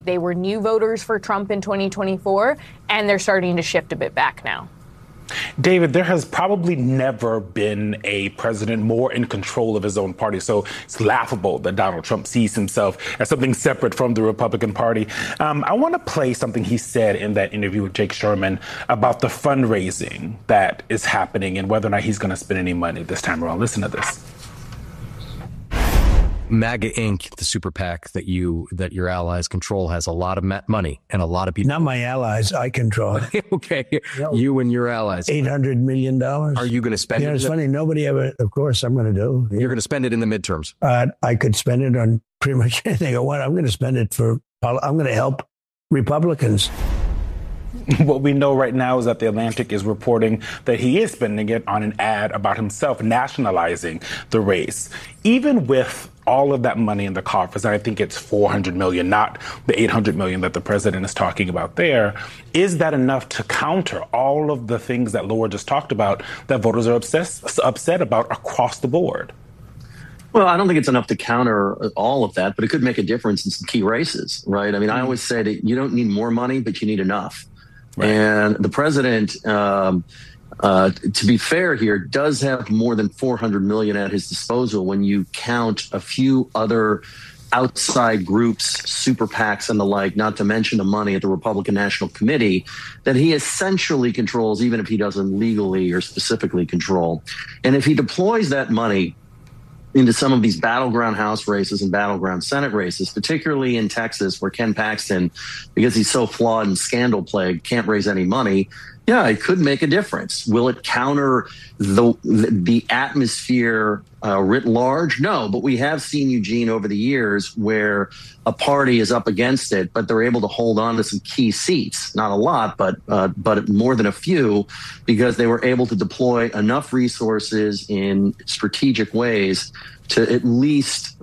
They were new voters for Trump in 2024, and they're starting to shift a bit back now. David, there has probably never been a president more in control of his own party. So it's laughable that Donald Trump sees himself as something separate from the Republican Party. I want to play something he said in that interview with Jake Sherman about the fundraising that is happening and whether or not he's going to spend any money this time around. Listen to this. MAGA Inc., the super PAC that your allies control, has a lot of money and a lot of people. Not my allies. I control it. Okay. You and your allies. $800 million. Are you going to spend it? It's funny. Nobody ever, of course, I'm going to do. You're going to spend it in the midterms. I could spend it on pretty much anything I want. I'm going to spend it I'm going to help Republicans. What we know right now is that The Atlantic is reporting that he is spending it on an ad about himself nationalizing the race. Even with all of that money in the coffers, and I think it's $400 million, not the $800 million that the president is talking about there, is that enough to counter all of the things that Laura just talked about that voters are upset about across the board? Well, I don't think it's enough to counter all of that, but it could make a difference in some key races, right? I mean, I always say that you don't need more money, but you need enough. Right. And the president, to be fair here, does have more than $400 million at his disposal when you count a few other outside groups, super PACs and the like, not to mention the money at the Republican National Committee that he essentially controls, even if he doesn't legally or specifically control. And if he deploys that money into some of these battleground House races and battleground Senate races, particularly in Texas, where Ken Paxton, because he's so flawed and scandal plagued, can't raise any money. Yeah, it could make a difference. Will it counter the atmosphere writ large? No, but we have seen, Eugene, over the years where a party is up against it, but they're able to hold on to some key seats. Not a lot, but more than a few, because they were able to deploy enough resources in strategic ways to at least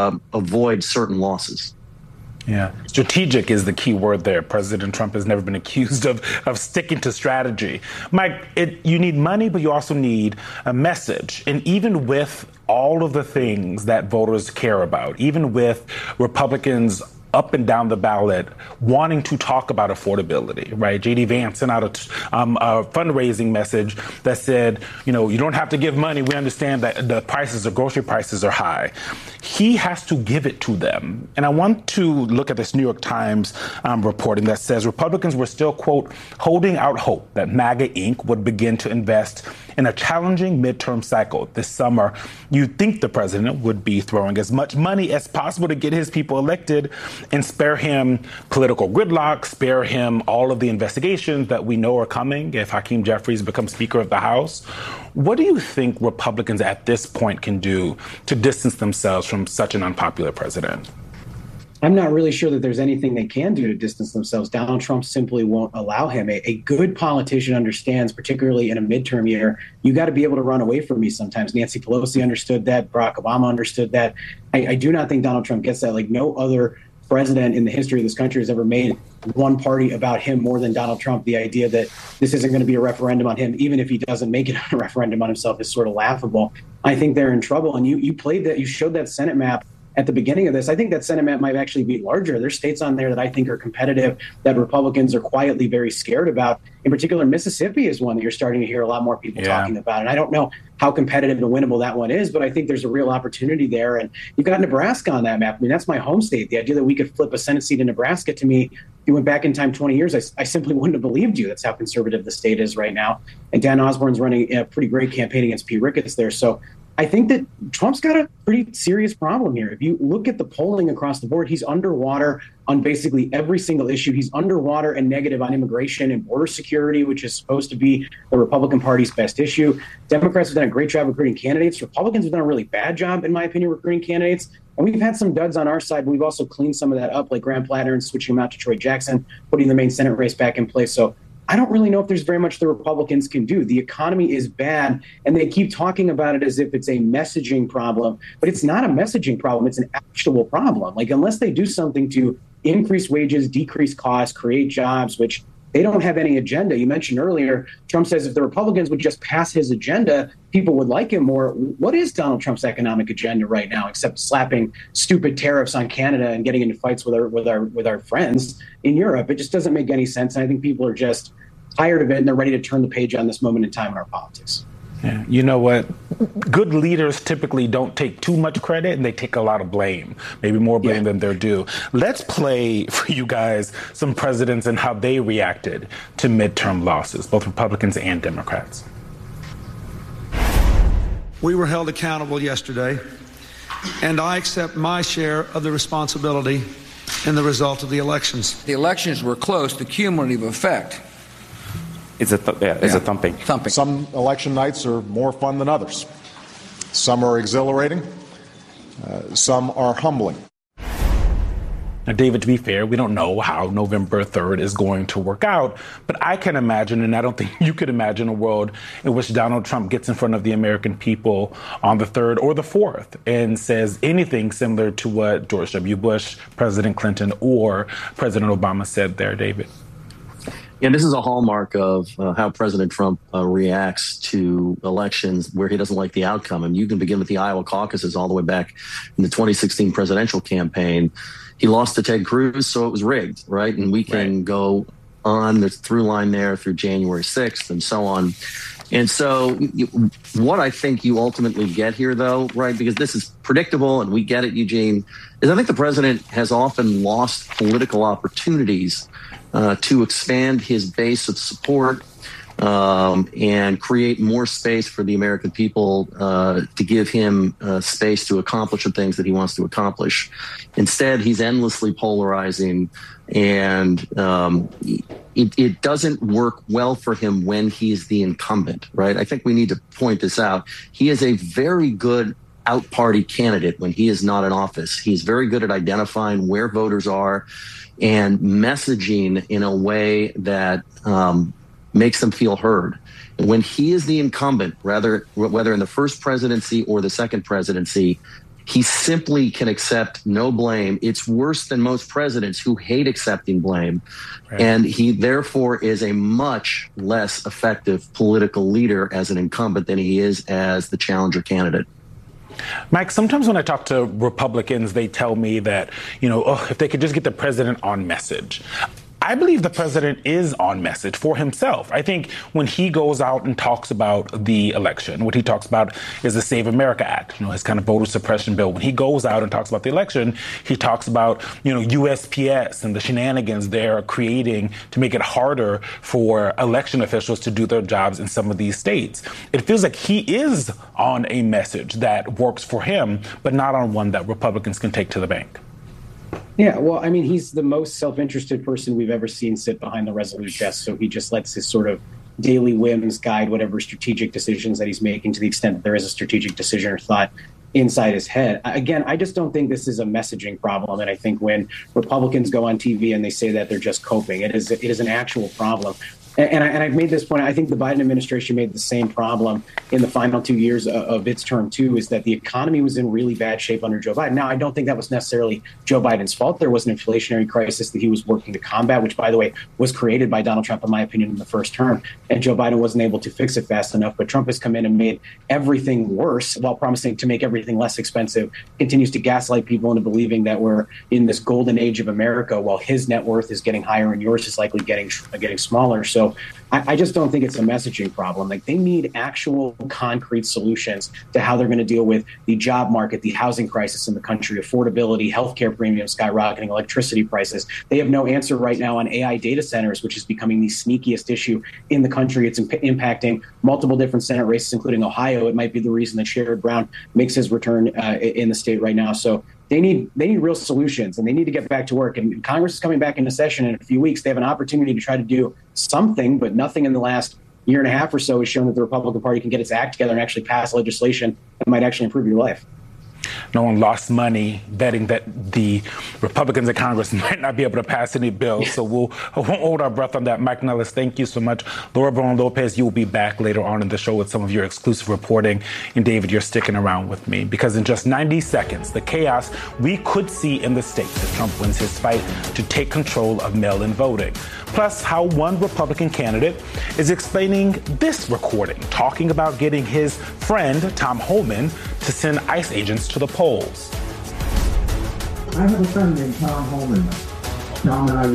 avoid certain losses. Yeah. Strategic is the key word there. President Trump has never been accused of sticking to strategy. Mike, you need money, but you also need a message. And even with all of the things that voters care about, even with Republicans up and down the ballot wanting to talk about affordability, right? J.D. Vance sent out a fundraising message that said, you don't have to give money. We understand that the grocery prices are high. He has to give it to them. And I want to look at this New York Times reporting that says Republicans were still, quote, holding out hope that MAGA Inc. would begin to invest in a challenging midterm cycle this summer. You'd think the president would be throwing as much money as possible to get his people elected and spare him political gridlock, spare him all of the investigations that we know are coming if Hakeem Jeffries becomes Speaker of the House. What do you think Republicans at this point can do to distance themselves from such an unpopular president? I'm not really sure that there's anything they can do to distance themselves. Donald Trump simply won't allow him. A good politician understands, particularly in a midterm year, you got to be able to run away from me sometimes. Nancy Pelosi understood that. Barack Obama understood that. I do not think Donald Trump gets that. Like no other president in the history of this country has ever made one party about him more than Donald Trump. The idea that this isn't going to be a referendum on him, even if he doesn't make it a referendum on himself, is sort of laughable. I think they're in trouble. And you played that, you showed that Senate map at the beginning of this. I think that Senate map might actually be larger. There's states on there that I think are competitive that Republicans are quietly very scared about. In particular, Mississippi is one that you're starting to hear a lot more people talking about. And I don't know how competitive and winnable that one is, but I think there's a real opportunity there. And you've got Nebraska on that map. I mean, that's my home state. The idea that we could flip a Senate seat in Nebraska, to me, if you went back in time 20 years, I simply wouldn't have believed you. That's how conservative the state is right now. And Dan Osborne's running a pretty great campaign against Pete Ricketts there. So I think that Trump's got a pretty serious problem here. If you look at the polling across the board, he's underwater on basically every single issue. He's underwater and negative on immigration and border security, which is supposed to be the Republican Party's best issue. Democrats have done a great job recruiting candidates. Republicans have done a really bad job, in my opinion, recruiting candidates. And we've had some duds on our side, but we've also cleaned some of that up, like Graham Plattner and switching him out to Troy Jackson, putting the main Senate race back in place. So I don't really know if there's very much the Republicans can do. The economy is bad, and they keep talking about it as if it's a messaging problem, but it's not a messaging problem. It's an actual problem. Like, unless they do something to increase wages, decrease costs, create jobs, which They don't have any agenda. You mentioned earlier, Trump says if the Republicans would just pass his agenda, people would like him more. What is Donald Trump's economic agenda right now, except slapping stupid tariffs on Canada and getting into fights with our friends in Europe? It just doesn't make any sense. And I think people are just tired of it, and they're ready to turn the page on this moment in time in our politics. Yeah. You know what? Good leaders typically don't take too much credit, and they take a lot of blame, maybe more blame than they're due. Let's play for you guys some presidents and how they reacted to midterm losses, both Republicans and Democrats. We were held accountable yesterday, and I accept my share of the responsibility in the result of the elections. The elections were close. The cumulative effect is a thumping. Some election nights are more fun than others. Some are exhilarating. Some are humbling. Now, David, to be fair, we don't know how November 3rd is going to work out, but I can imagine, and I don't think you could imagine, a world in which Donald Trump gets in front of the American people on the 3rd or the 4th and says anything similar to what George W. Bush, President Clinton, or President Obama said there, David. Yeah, this is a hallmark of how President Trump reacts to elections where he doesn't like the outcome. And you can begin with the Iowa caucuses all the way back in the 2016 presidential campaign. He lost to Ted Cruz, so it was rigged, right? And we can go on the through line there through January 6th and so on. And so what I think you ultimately get here, though, right, because this is predictable and we get it, Eugene, is I think the president has often lost political opportunities to expand his base of support and create more space for the American people to give him space to accomplish the things that he wants to accomplish. Instead, he's endlessly polarizing, and it doesn't work well for him when he's the incumbent, right? I think we need to point this out. He is a very good out-party candidate when he is not in office. He's very good at identifying where voters are and messaging in a way that makes them feel heard. And when he is the incumbent, whether in the first presidency or the second presidency, he simply can accept no blame. It's worse than most presidents who hate accepting blame. Right. And he therefore is a much less effective political leader as an incumbent than he is as the challenger candidate. Mike, sometimes when I talk to Republicans, they tell me that, if they could just get the president on message. I believe the president is on message for himself. I think when he goes out and talks about the election, what he talks about is the Save America Act, his kind of voter suppression bill. When he goes out and talks about the election, he talks about, USPS and the shenanigans they're creating to make it harder for election officials to do their jobs in some of these states. It feels like he is on a message that works for him, but not on one that Republicans can take to the bank. Yeah, well, I mean, he's the most self-interested person we've ever seen sit behind the Resolute desk. So he just lets his sort of daily whims guide whatever strategic decisions that he's making, to the extent that there is a strategic decision or thought inside his head. Again, I just don't think this is a messaging problem. And I think when Republicans go on TV and they say that, they're just coping. It is an actual problem. And I've made this point. I think the Biden administration made the same problem in the final 2 years of its term, too, is that the economy was in really bad shape under Joe Biden. Now, I don't think that was necessarily Joe Biden's fault. There was an inflationary crisis that he was working to combat, which, by the way, was created by Donald Trump, in my opinion, in the first term. And Joe Biden wasn't able to fix it fast enough. But Trump has come in and made everything worse while promising to make everything less expensive, continues to gaslight people into believing that we're in this golden age of America while his net worth is getting higher and yours is likely getting smaller. So I just don't think it's a messaging problem. Like, they need actual concrete solutions to how they're going to deal with the job market, the housing crisis in the country, affordability, healthcare premiums skyrocketing, electricity prices. They have no answer right now on AI data centers, which is becoming the sneakiest issue in the country. It's impacting multiple different Senate races, including Ohio. It might be the reason that Sherrod Brown makes his return in the state right now. So they need real solutions, and they need to get back to work. And Congress is coming back into session in a few weeks. They have an opportunity to try to do something, but nothing in the last year and a half or so has shown that the Republican Party can get its act together and actually pass legislation that might actually improve your life. No one lost money betting that the Republicans in Congress might not be able to pass any bills. So we won't hold our breath on that. Mike Nellis, thank you so much. Laura Brown Lopez, you will be back later on in the show with some of your exclusive reporting. And David, you're sticking around with me because in just 90 seconds, the chaos we could see in the states if Trump wins his fight to take control of mail-in voting. Plus, how one Republican candidate is explaining this recording, talking about getting his friend, Tom Homan, to send ICE agents to the polls. I have a friend named Tom Homan. Tom and I